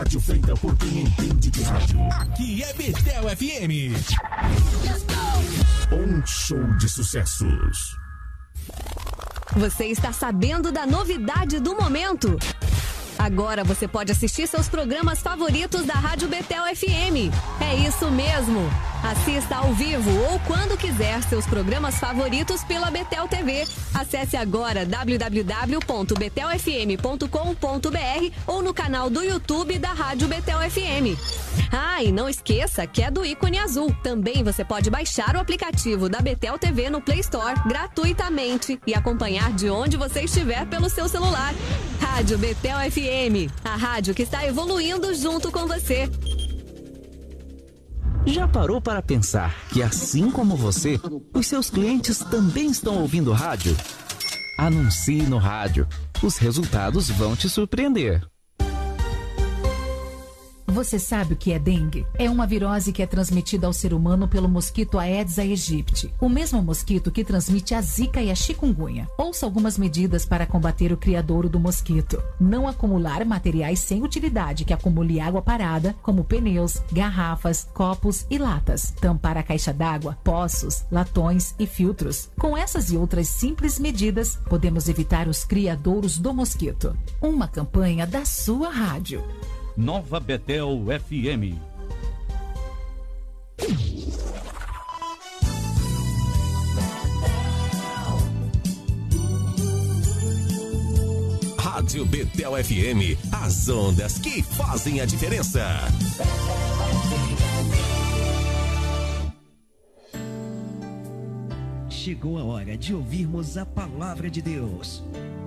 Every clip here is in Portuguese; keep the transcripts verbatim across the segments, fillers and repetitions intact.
rádio feita por quem entende de rádio. Aqui é Betel F M. Um show de sucessos. Você está sabendo da novidade do momento? Agora você pode assistir seus programas favoritos da Rádio Betel F M. É isso mesmo! Assista ao vivo ou quando quiser seus programas favoritos pela Betel T V. Acesse agora w w w ponto betel f m ponto com ponto b r ou no canal do YouTube da Rádio Betel F M. Ah, e não esqueça que é do ícone azul. Também você pode baixar o aplicativo da Betel T V no Play Store gratuitamente e acompanhar de onde você estiver pelo seu celular. Rádio Betel F M, a rádio que está evoluindo junto com você. Já parou para pensar que, assim como você, os seus clientes também estão ouvindo rádio? Anuncie no rádio. Os resultados vão te surpreender. Você sabe o que é dengue? É uma virose que é transmitida ao ser humano pelo mosquito Aedes aegypti, o mesmo mosquito que transmite a zika e a chikungunya. Ouça algumas medidas para combater o criadouro do mosquito. Não acumular materiais sem utilidade que acumule água parada, como pneus, garrafas, copos e latas. Tampar a caixa d'água, poços, latões e filtros. Com essas e outras simples medidas, podemos evitar os criadouros do mosquito. Uma campanha da sua rádio. Nova Betel F M. Rádio Betel F M, as ondas que fazem a diferença. Chegou a hora de ouvirmos a palavra de Deus.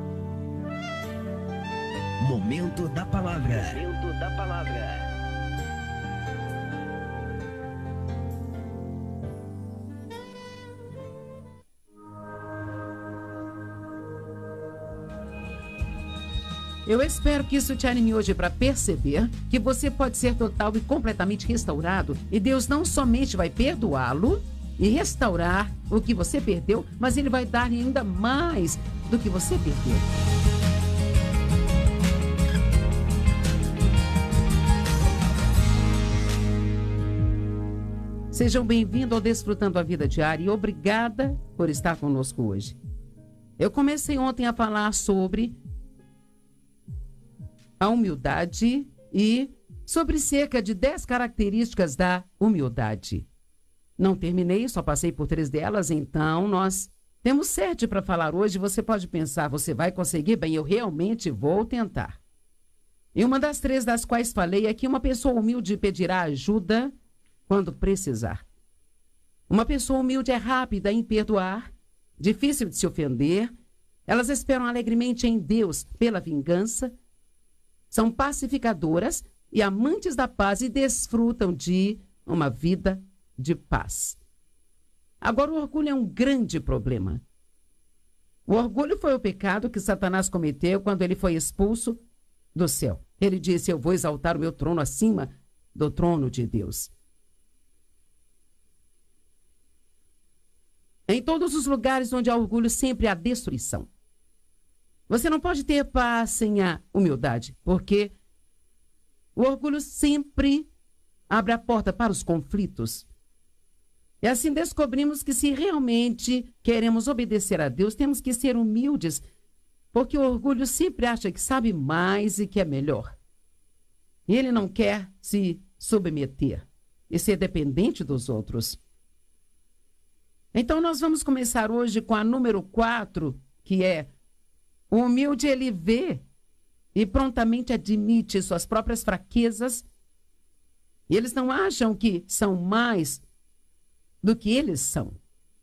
Momento da palavra. Momento da palavra. Eu espero que isso te anime hoje para perceber que você pode ser total e completamente restaurado e Deus não somente vai perdoá-lo e restaurar o que você perdeu, mas Ele vai dar ainda mais do que você perdeu. Sejam bem-vindos ao Desfrutando a Vida Diária e obrigada por estar conosco hoje. Eu comecei ontem a falar sobre a humildade e sobre cerca de dez características da humildade. Não terminei, só passei por três delas, então nós temos sete para falar hoje. Você pode pensar, você vai conseguir? Bem, eu realmente vou tentar. E uma das três das quais falei é que uma pessoa humilde pedirá ajuda quando precisar. Uma pessoa humilde é rápida em perdoar, difícil de se ofender, elas esperam alegremente em Deus pela vingança, são pacificadoras e amantes da paz e desfrutam de uma vida de paz. Agora, o orgulho é um grande problema. O orgulho foi o pecado que Satanás cometeu quando ele foi expulso do céu. Ele disse, eu vou exaltar o meu trono acima do trono de Deus. Em todos os lugares onde há orgulho, sempre há destruição. Você não pode ter paz sem a humildade, porque o orgulho sempre abre a porta para os conflitos. E assim descobrimos que se realmente queremos obedecer a Deus, temos que ser humildes, porque o orgulho sempre acha que sabe mais e que é melhor. E ele não quer se submeter e ser dependente dos outros. Então, nós vamos começar hoje com a número quatro, que é o humilde, ele vê e prontamente admite suas próprias fraquezas. E eles não acham que são mais do que eles são.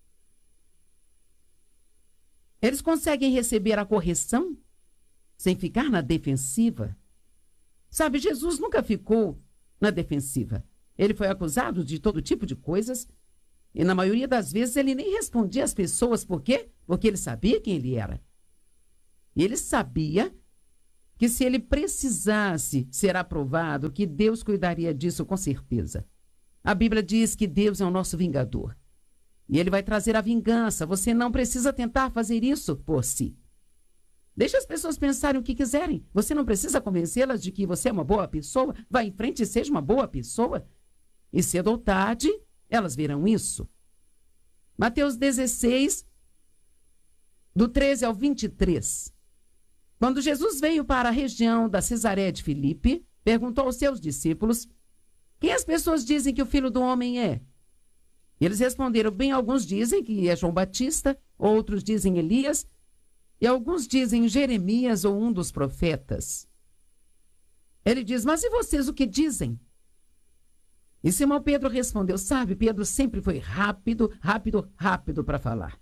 Eles conseguem receber a correção sem ficar na defensiva. Sabe, Jesus nunca ficou na defensiva. Ele foi acusado de todo tipo de coisas. E na maioria das vezes ele nem respondia às pessoas. Por quê? Porque ele sabia quem ele era. E ele sabia que se ele precisasse ser aprovado, que Deus cuidaria disso com certeza. A Bíblia diz que Deus é o nosso vingador. E ele vai trazer a vingança. Você não precisa tentar fazer isso por si. Deixa as pessoas pensarem o que quiserem. Você não precisa convencê-las de que você é uma boa pessoa. Vá em frente e seja uma boa pessoa. E cedo ou tarde, elas verão isso. Mateus dezesseis, do treze ao vinte e três. Quando Jesus veio para a região da Cesareia de Filipe, perguntou aos seus discípulos: quem as pessoas dizem que o Filho do Homem é? E eles responderam: bem, alguns dizem que é João Batista, outros dizem Elias, e alguns dizem Jeremias ou um dos profetas. Ele diz: mas e vocês o que dizem? E Simão Pedro respondeu: sabe, Pedro sempre foi rápido, rápido, rápido para falar.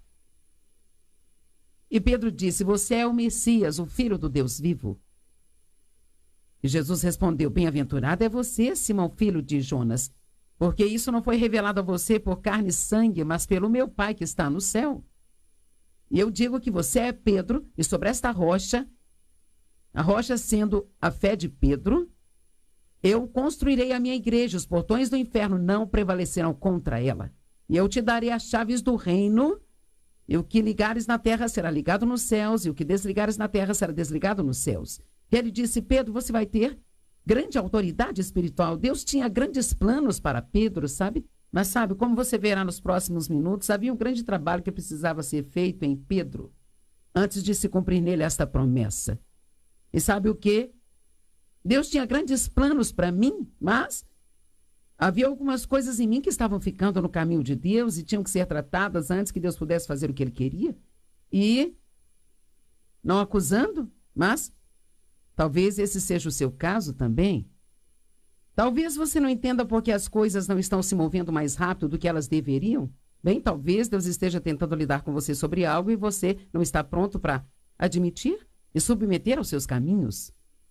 E Pedro disse: você é o Messias, o Filho do Deus vivo. E Jesus respondeu: bem-aventurado é você, Simão, filho de Jonas, porque isso não foi revelado a você por carne e sangue, mas pelo meu Pai que está no céu. E eu digo que você é Pedro, e sobre esta rocha, a rocha sendo a fé de Pedro, eu construirei a minha igreja, os portões do inferno não prevalecerão contra ela. E eu te darei as chaves do reino, e o que ligares na terra será ligado nos céus, e o que desligares na terra será desligado nos céus. E ele disse: Pedro, você vai ter grande autoridade espiritual. Deus tinha grandes planos para Pedro, sabe? Mas sabe, como você verá nos próximos minutos, havia um grande trabalho que precisava ser feito em Pedro, antes de se cumprir nele esta promessa. E sabe o quê? Deus tinha grandes planos para mim, mas havia algumas coisas em mim que estavam ficando no caminho de Deus e tinham que ser tratadas antes que Deus pudesse fazer o que ele queria. E, não acusando, mas talvez esse seja o seu caso também. Talvez você não entenda porque as coisas não estão se movendo mais rápido do que elas deveriam. Bem, talvez Deus esteja tentando lidar com você sobre algo e você não está pronto para admitir e submeter aos seus caminhos.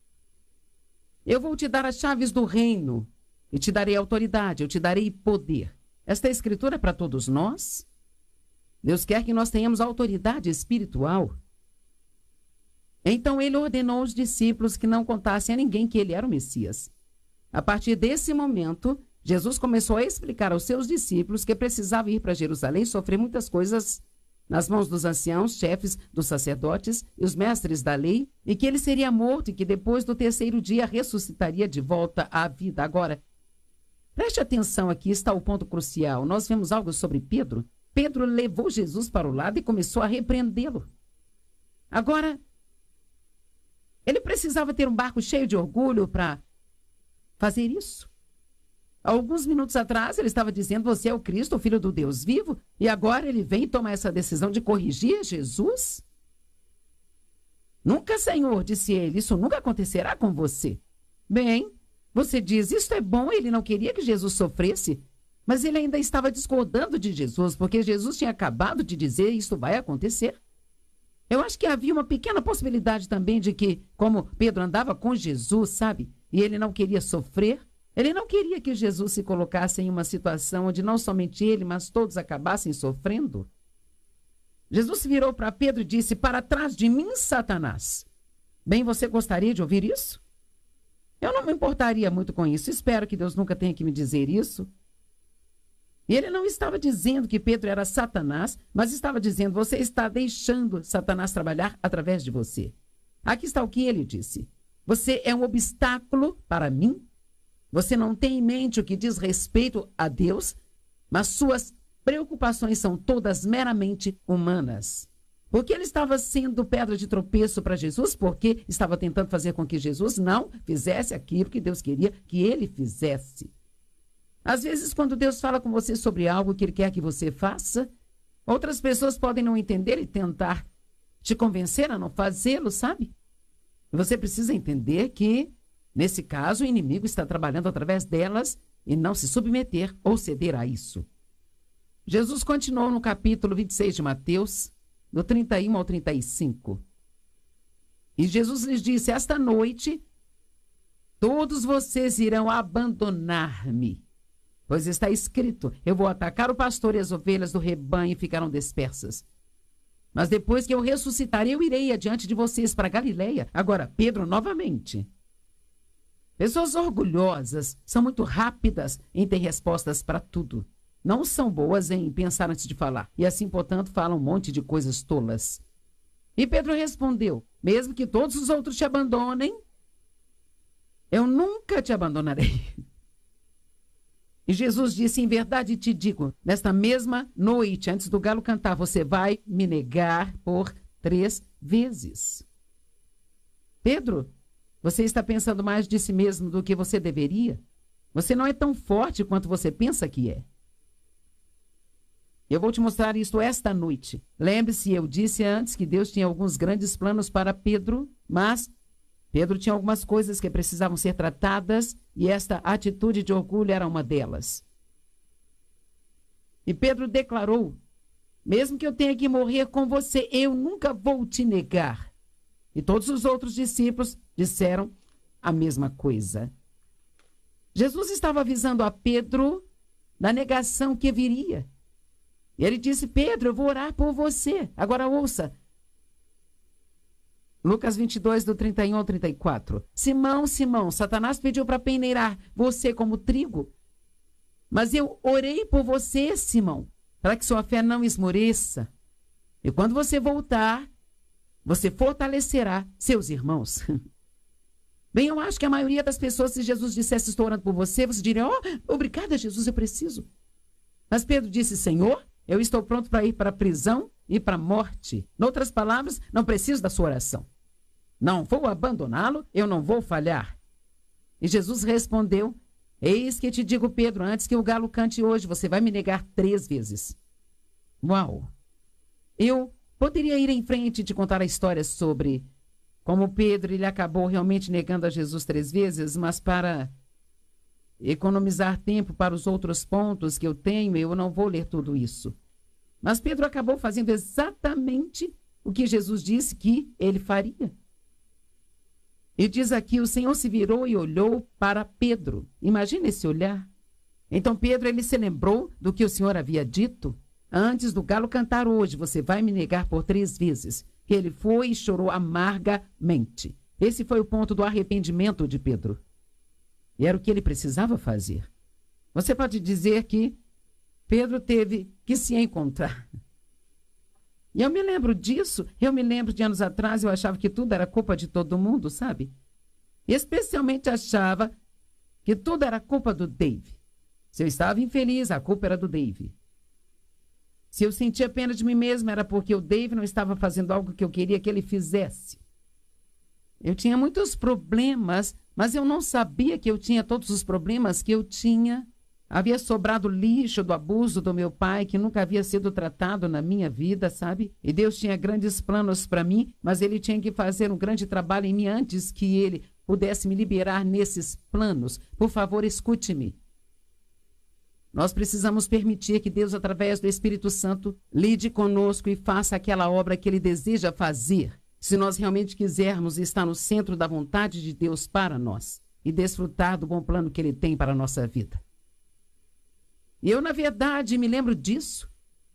Eu vou te dar as chaves do reino e te darei autoridade, eu te darei poder. Esta escritura é para todos nós. Deus quer que nós tenhamos autoridade espiritual. Então ele ordenou aos discípulos que não contassem a ninguém que ele era o Messias. A partir desse momento, Jesus começou a explicar aos seus discípulos que precisava ir para Jerusalém, sofrer muitas coisas nas mãos dos anciãos, chefes dos sacerdotes e os mestres da lei, e que ele seria morto e que depois do terceiro dia ressuscitaria de volta à vida. Agora, preste atenção, aqui está o ponto crucial. Nós vemos algo sobre Pedro. Pedro levou Jesus para o lado e começou a repreendê-lo. Agora, ele precisava ter um barco cheio de orgulho para fazer isso. Alguns minutos atrás, ele estava dizendo: você é o Cristo, o Filho do Deus vivo, e agora ele vem tomar essa decisão de corrigir Jesus? Nunca, Senhor, disse ele, isso nunca acontecerá com você. Bem, você diz, isto é bom, ele não queria que Jesus sofresse, mas ele ainda estava discordando de Jesus, porque Jesus tinha acabado de dizer: isto vai acontecer. Eu acho que havia uma pequena possibilidade também de que, como Pedro andava com Jesus, sabe, e ele não queria sofrer, ele não queria que Jesus se colocasse em uma situação onde não somente ele, mas todos acabassem sofrendo. Jesus se virou para Pedro e disse: para trás de mim, Satanás. Bem, você gostaria de ouvir isso? Eu não me importaria muito com isso. Espero que Deus nunca tenha que me dizer isso. E ele não estava dizendo que Pedro era Satanás, mas estava dizendo: você está deixando Satanás trabalhar através de você. Aqui está o que ele disse: você é um obstáculo para mim. Você não tem em mente o que diz respeito a Deus, mas suas preocupações são todas meramente humanas. Porque ele estava sendo pedra de tropeço para Jesus, porque estava tentando fazer com que Jesus não fizesse aquilo que Deus queria que ele fizesse. Às vezes, quando Deus fala com você sobre algo que ele quer que você faça, outras pessoas podem não entender e tentar te convencer a não fazê-lo, sabe? E você precisa entender que, nesse caso, o inimigo está trabalhando através delas e não se submeter ou ceder a isso. Jesus continuou no capítulo vinte e seis de Mateus, do trinta e um ao trinta e cinco. E Jesus lhes disse: esta noite, todos vocês irão abandonar-me. Pois está escrito: eu vou atacar o pastor e as ovelhas do rebanho ficarão dispersas. Mas depois que eu ressuscitar, eu irei adiante de vocês para Galileia. Agora, Pedro novamente. Pessoas orgulhosas são muito rápidas em ter respostas para tudo. Não são boas em pensar antes de falar. E assim, portanto, falam um monte de coisas tolas. E Pedro respondeu: mesmo que todos os outros te abandonem, eu nunca te abandonarei. E Jesus disse, em verdade te digo, nesta mesma noite, antes do galo cantar, você vai me negar por três vezes. Pedro, você está pensando mais de si mesmo do que você deveria? Você não é tão forte quanto você pensa que é. Eu vou te mostrar isso esta noite. Lembre-se, eu disse antes que Deus tinha alguns grandes planos para Pedro, mas Pedro tinha algumas coisas que precisavam ser tratadas e esta atitude de orgulho era uma delas. E Pedro declarou, mesmo que eu tenha que morrer com você, eu nunca vou te negar. E todos os outros discípulos disseram a mesma coisa. Jesus estava avisando a Pedro da negação que viria. E ele disse, Pedro, eu vou orar por você. Agora ouça. Lucas vinte e dois, do trinta e um ao trinta e quatro. Simão, Simão, Satanás pediu para peneirar você como trigo. Mas eu orei por você, Simão, para que sua fé não esmoreça. E quando você voltar, você fortalecerá seus irmãos. Bem, eu acho que a maioria das pessoas, se Jesus dissesse, estou orando por você, você diria, oh, obrigada, Jesus, eu preciso. Mas Pedro disse, Senhor, eu estou pronto para ir para a prisão e para a morte. Em outras palavras, não preciso da sua oração. Não vou abandoná-lo, eu não vou falhar. E Jesus respondeu, eis que te digo, Pedro, antes que o galo cante hoje, você vai me negar três vezes. Uau! Eu poderia ir em frente e te contar a história sobre como Pedro ele acabou realmente negando a Jesus três vezes, mas para economizar tempo para os outros pontos que eu tenho, eu não vou ler tudo isso. Mas Pedro acabou fazendo exatamente o que Jesus disse que ele faria. E diz aqui, o Senhor se virou e olhou para Pedro. Imagina esse olhar. Então Pedro ele se lembrou do que o Senhor havia dito. Antes do galo cantar hoje, você vai me negar por três vezes. Que ele foi e chorou amargamente. Esse foi o ponto do arrependimento de Pedro. E era o que ele precisava fazer. Você pode dizer que Pedro teve que se encontrar. E eu me lembro disso. Eu me lembro de anos atrás, eu achava que tudo era culpa de todo mundo, sabe? E especialmente achava que tudo era culpa do Dave. Se eu estava infeliz, a culpa era do Dave. Se eu sentia pena de mim mesma, era porque o Dave não estava fazendo algo que eu queria que ele fizesse. Eu tinha muitos problemas, mas eu não sabia que eu tinha todos os problemas que eu tinha. Havia sobrado lixo do abuso do meu pai, que nunca havia sido tratado na minha vida, sabe? E Deus tinha grandes planos para mim, mas ele tinha que fazer um grande trabalho em mim antes que ele pudesse me liberar nesses planos. Por favor, escute-me. Nós precisamos permitir que Deus, através do Espírito Santo, lide conosco e faça aquela obra que Ele deseja fazer, se nós realmente quisermos estar no centro da vontade de Deus para nós e desfrutar do bom plano que Ele tem para a nossa vida. E eu, na verdade, me lembro disso.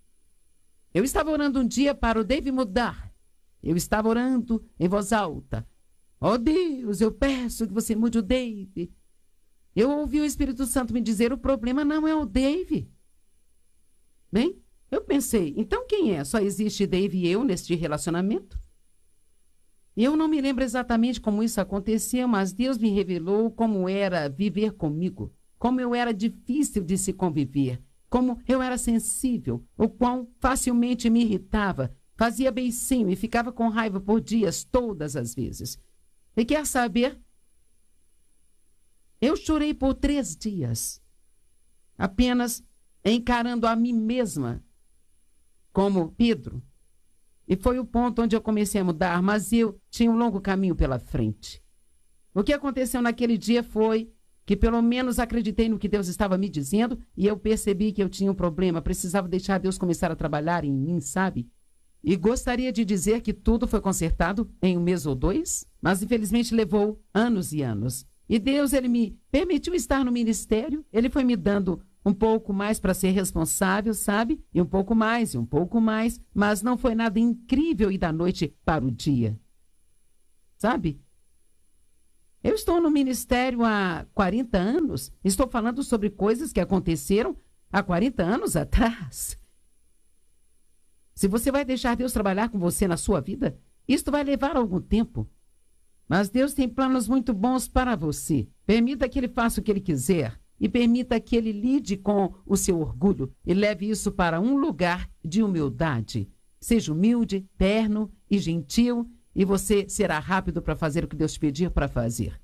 Eu estava orando um dia para o Dave mudar. Eu estava orando em voz alta. Oh Deus, eu peço que você mude o Dave. Eu ouvi o Espírito Santo me dizer, o problema não é o Dave. Bem, eu pensei, então quem é? Só existe Dave e eu neste relacionamento? Eu não me lembro exatamente como isso aconteceu, mas Deus me revelou como era viver comigo, como eu era difícil de se conviver, como eu era sensível, o quão facilmente me irritava, fazia beicinho e ficava com raiva por dias todas as vezes. E quer saber? Eu chorei por três dias, apenas encarando a mim mesma como Pedro. E foi o ponto onde eu comecei a mudar, mas eu tinha um longo caminho pela frente. O que aconteceu naquele dia foi que pelo menos acreditei no que Deus estava me dizendo e eu percebi que eu tinha um problema, precisava deixar Deus começar a trabalhar em mim, sabe? E gostaria de dizer que tudo foi consertado em um mês ou dois, mas infelizmente levou anos e anos. E Deus, Ele me permitiu estar no ministério, Ele foi me dando um pouco mais para ser responsável, sabe? E um pouco mais, e um pouco mais, mas não foi nada incrível e da noite para o dia. Sabe? Eu estou no ministério há quarenta anos, estou falando sobre coisas que aconteceram há quarenta anos atrás. Se você vai deixar Deus trabalhar com você na sua vida, Isto vai levar algum tempo. Mas Deus tem planos muito bons para você. Permita que Ele faça o que Ele quiser e permita que Ele lide com o seu orgulho e leve isso para um lugar de humildade. Seja humilde, terno e gentil e você será rápido para fazer o que Deus pedir para fazer.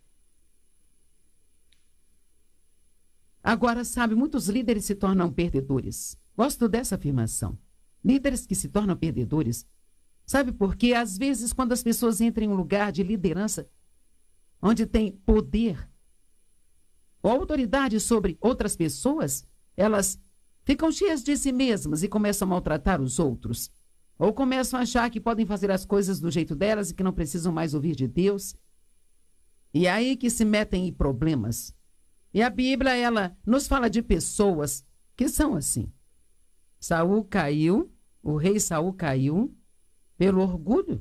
Agora, sabe, muitos líderes se tornam perdedores. Gosto dessa afirmação. Líderes que se tornam perdedores. Sabe por quê? Às vezes, quando as pessoas entram em um lugar de liderança, onde tem poder ou autoridade sobre outras pessoas, elas ficam cheias de si mesmas e começam a maltratar os outros. Ou começam a achar que podem fazer as coisas do jeito delas e que não precisam mais ouvir de Deus. E é aí que se metem em problemas. E a Bíblia, ela nos fala de pessoas que são assim. Saul caiu, o rei Saul caiu pelo orgulho.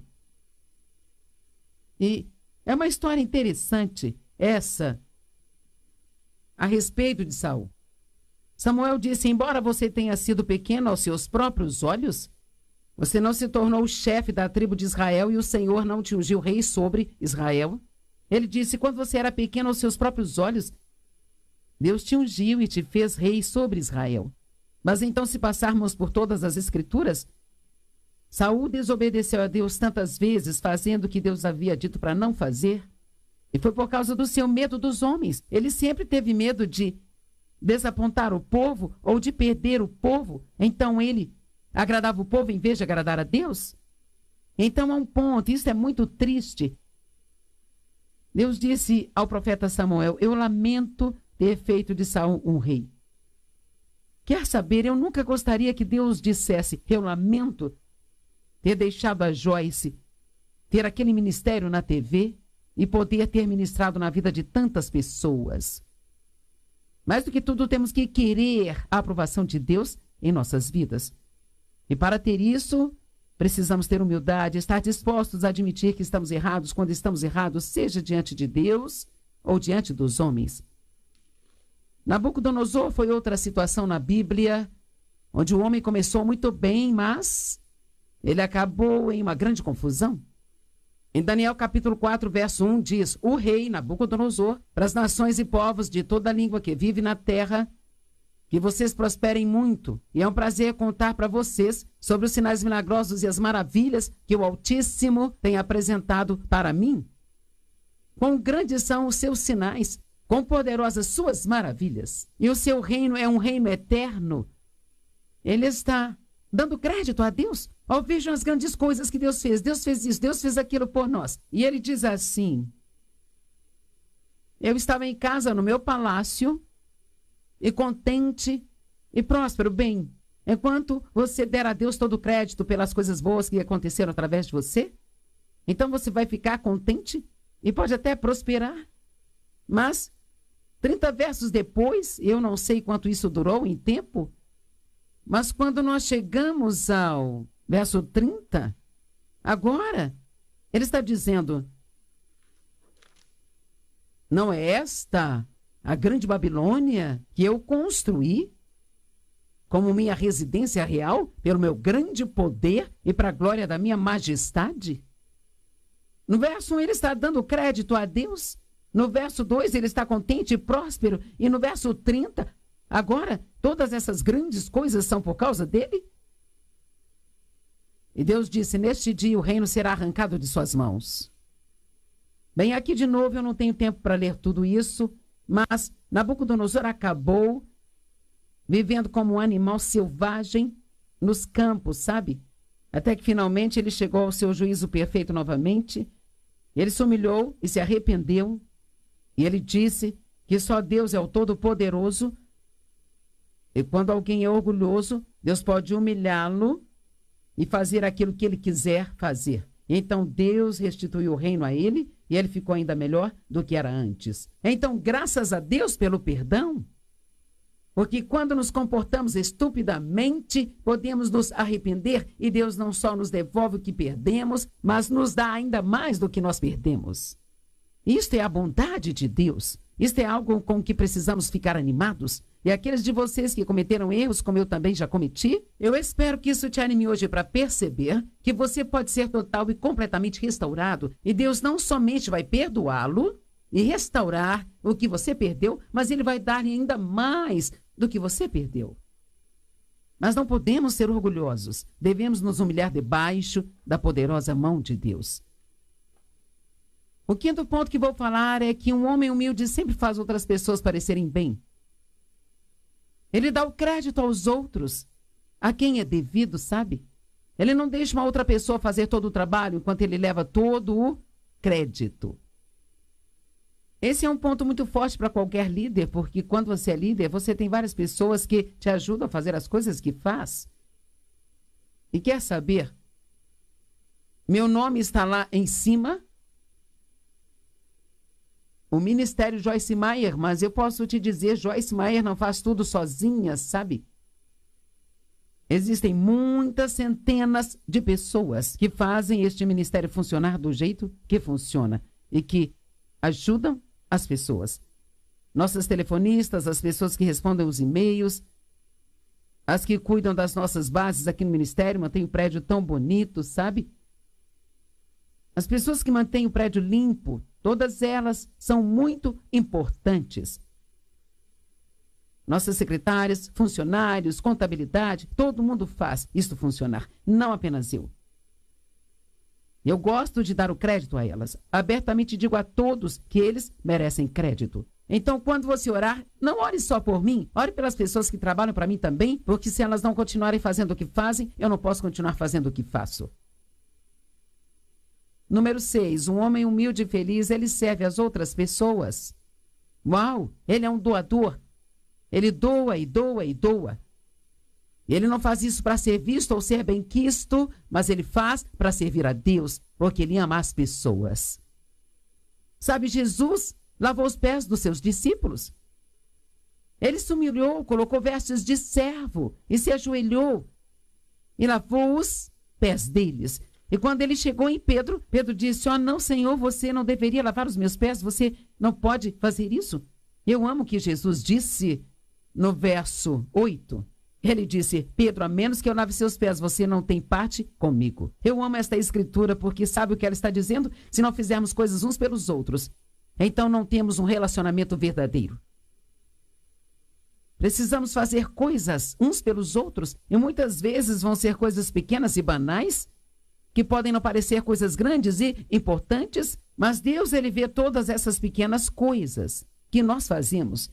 E é uma história interessante essa a respeito de Saul. Samuel disse, embora você tenha sido pequeno aos seus próprios olhos, você não se tornou o chefe da tribo de Israel e o Senhor não te ungiu rei sobre Israel. Ele disse, quando você era pequeno aos seus próprios olhos, Deus te ungiu e te fez rei sobre Israel. Mas então, se passarmos por todas as escrituras, Saul desobedeceu a Deus tantas vezes, fazendo o que Deus havia dito para não fazer. E foi por causa do seu medo dos homens. Ele sempre teve medo de desapontar o povo ou de perder o povo. Então ele agradava o povo em vez de agradar a Deus. Então há um ponto, isso é muito triste. Deus disse ao profeta Samuel, eu lamento ter feito de Saul um rei. Quer saber, eu nunca gostaria que Deus dissesse, eu lamento ter deixado a Joyce ter aquele ministério na T V e poder ter ministrado na vida de tantas pessoas. Mais do que tudo, temos que querer a aprovação de Deus em nossas vidas. E para ter isso, precisamos ter humildade, estar dispostos a admitir que estamos errados quando estamos errados, seja diante de Deus ou diante dos homens. Nabucodonosor foi outra situação na Bíblia, onde o homem começou muito bem, mas ele acabou em uma grande confusão. Em Daniel capítulo quatro, verso um, diz, o rei Nabucodonosor, para as nações e povos de toda língua que vive na terra, que vocês prosperem muito, e é um prazer contar para vocês sobre os sinais milagrosos e as maravilhas que o Altíssimo tem apresentado para mim. Quão grandes são os seus sinais, quão poderosas suas maravilhas. E o seu reino é um reino eterno. Ele está dando crédito a Deus. Oh, vejam as grandes coisas que Deus fez. Deus fez isso, Deus fez aquilo por nós. E ele diz assim, eu estava em casa no meu palácio, e contente e próspero, bem, enquanto você der a Deus todo o crédito pelas coisas boas que aconteceram através de você, então você vai ficar contente e pode até prosperar. Mas, trinta versos depois, eu não sei quanto isso durou em tempo, mas quando nós chegamos ao verso trinta, agora, ele está dizendo, não é esta a grande Babilônia que eu construí como minha residência real, pelo meu grande poder e para a glória da minha majestade? No verso um, ele está dando crédito a Deus. No verso dois, ele está contente e próspero. E no verso trinta, agora, todas essas grandes coisas são por causa dele? E Deus disse, neste dia o reino será arrancado de suas mãos. Bem, aqui de novo eu não tenho tempo para ler tudo isso, mas Nabucodonosor acabou vivendo como um animal selvagem nos campos, sabe? Até que finalmente ele chegou ao seu juízo perfeito novamente. Ele se humilhou e se arrependeu. E ele disse que só Deus é o Todo-Poderoso. E quando alguém é orgulhoso, Deus pode humilhá-lo e fazer aquilo que ele quiser fazer. Então Deus restituiu o reino a ele e ele ficou ainda melhor do que era antes. Então, graças a Deus pelo perdão, porque quando nos comportamos estupidamente, podemos nos arrepender e Deus não só nos devolve o que perdemos, mas nos dá ainda mais do que nós perdemos. Isto é a bondade de Deus. Isto é algo com que precisamos ficar animados. E aqueles de vocês que cometeram erros, como eu também já cometi, eu espero que isso te anime hoje para perceber que você pode ser total e completamente restaurado. E Deus não somente vai perdoá-lo e restaurar o que você perdeu, mas Ele vai dar ainda mais do que você perdeu. Mas não podemos ser orgulhosos. Devemos nos humilhar debaixo da poderosa mão de Deus. O quinto ponto que vou falar é que um homem humilde sempre faz outras pessoas parecerem bem. Ele dá o crédito aos outros, a quem é devido, sabe? Ele não deixa uma outra pessoa fazer todo o trabalho enquanto ele leva todo o crédito. Esse é um ponto muito forte para qualquer líder, porque quando você é líder, você tem várias pessoas que te ajudam a fazer as coisas que faz. E quer saber? Meu nome está lá em cima. O Ministério Joyce Meyer, mas eu posso te dizer, Joyce Meyer não faz tudo sozinha, sabe? Existem muitas centenas de pessoas que fazem este ministério funcionar do jeito que funciona e que ajudam as pessoas. Nossas telefonistas, as pessoas que respondem os e-mails, as que cuidam das nossas bases aqui no ministério, mantêm o prédio tão bonito, sabe? As pessoas que mantêm o prédio limpo, todas elas são muito importantes. Nossas secretárias, funcionários, contabilidade, todo mundo faz isso funcionar, não apenas eu. Eu gosto de dar o crédito a elas. Abertamente digo a todos que eles merecem crédito. Então, quando você orar, não ore só por mim, ore pelas pessoas que trabalham para mim também, porque se elas não continuarem fazendo o que fazem, eu não posso continuar fazendo o que faço. Número seis, um homem humilde e feliz, ele serve às outras pessoas. Uau, ele é um doador. Ele doa e doa e doa. Ele não faz isso para ser visto ou ser benquisto, mas ele faz para servir a Deus, porque ele ama as pessoas. Sabe, Jesus lavou os pés dos seus discípulos. Ele se humilhou, colocou vestes de servo e se ajoelhou e lavou os pés deles. E quando ele chegou em Pedro, Pedro disse, ó, oh, não, Senhor, você não deveria lavar os meus pés, você não pode fazer isso. Eu amo o que Jesus disse no verso oito. Ele disse, Pedro, a menos que eu lave seus pés, você não tem parte comigo. Eu amo esta escritura porque sabe o que ela está dizendo? Se não fizermos coisas uns pelos outros, então não temos um relacionamento verdadeiro. Precisamos fazer coisas uns pelos outros e muitas vezes vão ser coisas pequenas e banais, que podem não parecer coisas grandes e importantes, mas Deus, ele vê todas essas pequenas coisas que nós fazemos.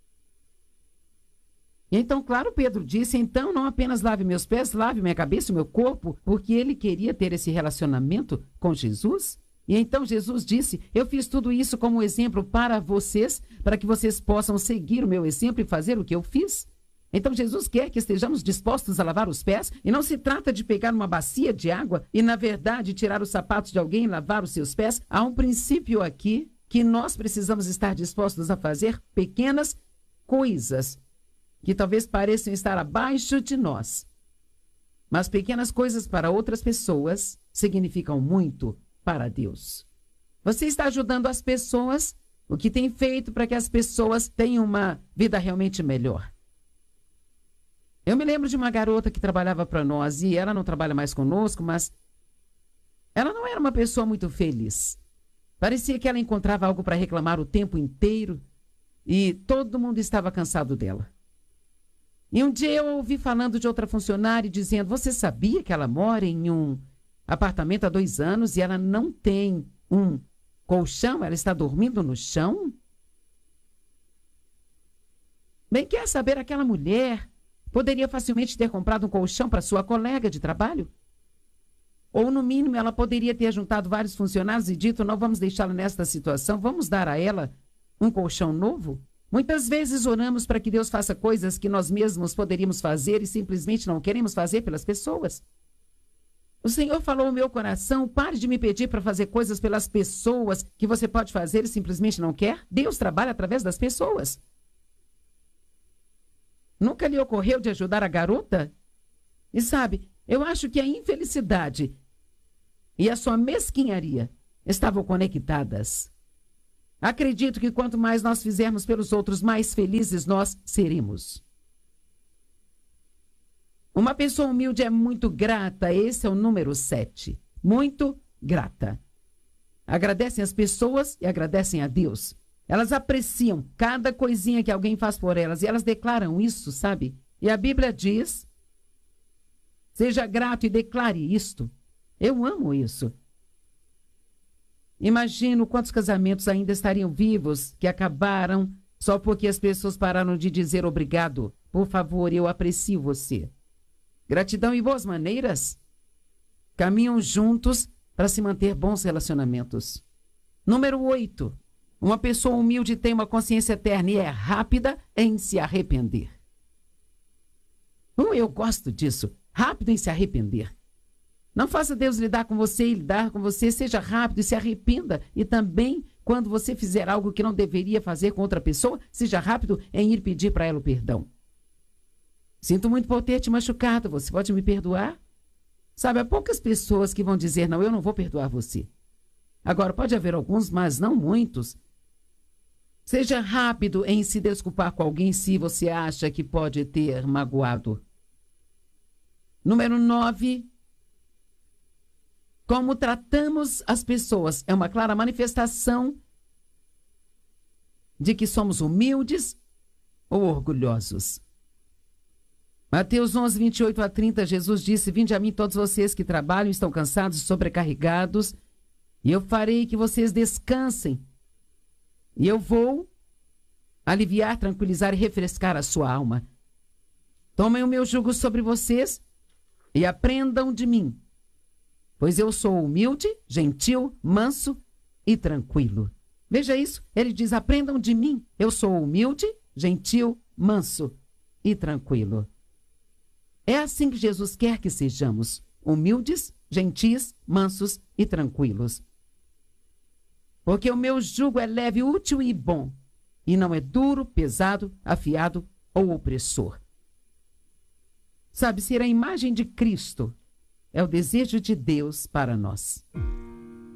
E então, claro, Pedro disse, então não apenas lave meus pés, lave minha cabeça e meu corpo, porque ele queria ter esse relacionamento com Jesus. E então Jesus disse, eu fiz tudo isso como exemplo para vocês, para que vocês possam seguir o meu exemplo e fazer o que eu fiz. Então Jesus quer que estejamos dispostos a lavar os pés, e não se trata de pegar uma bacia de água e, na verdade, tirar os sapatos de alguém e lavar os seus pés. Há um princípio aqui que nós precisamos estar dispostos a fazer pequenas coisas que talvez pareçam estar abaixo de nós. Mas pequenas coisas para outras pessoas significam muito para Deus. Você está ajudando as pessoas, o que tem feito para que as pessoas tenham uma vida realmente melhor. Eu me lembro de uma garota que trabalhava para nós, e ela não trabalha mais conosco, mas ela não era uma pessoa muito feliz. Parecia que ela encontrava algo para reclamar o tempo inteiro, e todo mundo estava cansado dela. E um dia eu ouvi falando de outra funcionária dizendo, você sabia que ela mora em um apartamento há dois anos e ela não tem um colchão? Ela está dormindo no chão? Bem, quer saber, aquela mulher poderia facilmente ter comprado um colchão para sua colega de trabalho? Ou, no mínimo, ela poderia ter juntado vários funcionários e dito, não vamos deixá-la nesta situação, vamos dar a ela um colchão novo? Muitas vezes oramos para que Deus faça coisas que nós mesmos poderíamos fazer e simplesmente não queremos fazer pelas pessoas. O Senhor falou ao meu coração, pare de me pedir para fazer coisas pelas pessoas que você pode fazer e simplesmente não quer. Deus trabalha através das pessoas. Nunca lhe ocorreu de ajudar a garota? E sabe, eu acho que a infelicidade e a sua mesquinharia estavam conectadas. Acredito que quanto mais nós fizermos pelos outros, mais felizes nós seremos. Uma pessoa humilde é muito grata, esse é o número sete. Muito grata. Agradecem as pessoas e agradecem a Deus. Elas apreciam cada coisinha que alguém faz por elas e elas declaram isso, sabe? E a Bíblia diz, seja grato e declare isto. Eu amo isso. Imagino quantos casamentos ainda estariam vivos que acabaram só porque as pessoas pararam de dizer obrigado. Por favor, eu aprecio você. Gratidão e boas maneiras caminham juntos para se manter bons relacionamentos. Número oito. Uma pessoa humilde tem uma consciência eterna e é rápida em se arrepender. Oh, eu gosto disso. Rápido em se arrepender. Não faça Deus lidar com você e lidar com você. Seja rápido e se arrependa. E também, quando você fizer algo que não deveria fazer com outra pessoa, seja rápido em ir pedir para ela o perdão. Sinto muito por ter te machucado. Você pode me perdoar? Sabe, há poucas pessoas que vão dizer, não, eu não vou perdoar você. Agora, pode haver alguns, mas não muitos. Seja rápido em se desculpar com alguém se você acha que pode ter magoado. Número nove. Como tratamos as pessoas é uma clara manifestação de que somos humildes ou orgulhosos. Mateus onze, vinte e oito a trinta, Jesus disse, vinde a mim todos vocês que trabalham, estão cansados e sobrecarregados, e eu farei que vocês descansem. E eu vou aliviar, tranquilizar e refrescar a sua alma. Tomem o meu jugo sobre vocês e aprendam de mim, pois eu sou humilde, gentil, manso e tranquilo. Veja isso, ele diz, aprendam de mim, eu sou humilde, gentil, manso e tranquilo. É assim que Jesus quer que sejamos, humildes, gentis, mansos e tranquilos. Porque o meu jugo é leve, útil e bom, e não é duro, pesado, afiado ou opressor. Sabe, ser a imagem de Cristo é o desejo de Deus para nós.